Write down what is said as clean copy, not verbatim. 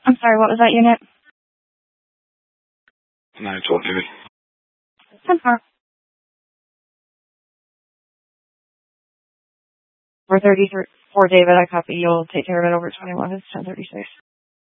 I'm sorry, what was that unit? 912, David. 10-4. 433 for David, I copy. You'll take care of it over 21. It's 10:36.